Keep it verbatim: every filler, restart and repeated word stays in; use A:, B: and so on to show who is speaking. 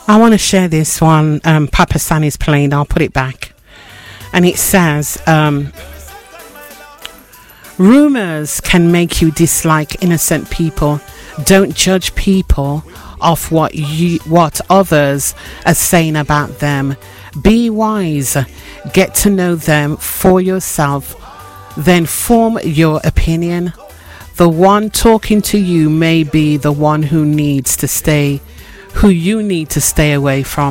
A: I want to share this one. Um, Papa San is playing. I'll put it back. And it says, um, rumors can make you dislike innocent people. Don't judge people off what you, what others are saying about them. Be wise. Get to know them for yourself. Then form your opinion. The one talking to you may be the one who needs to stay, who you need to stay away from.